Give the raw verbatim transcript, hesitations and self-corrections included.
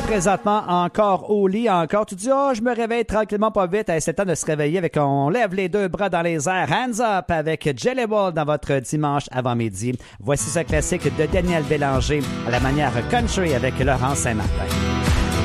présentement encore au lit, encore. Tu dis, oh, je me réveille tranquillement, pas vite. Hey, c'est le temps de se réveiller avec, on lève les deux bras dans les airs. Hands up avec Jelly Roll dans votre dimanche avant-midi. Voici ce classique de Daniel Bélanger à la manière country avec Laurent Saint-Martin.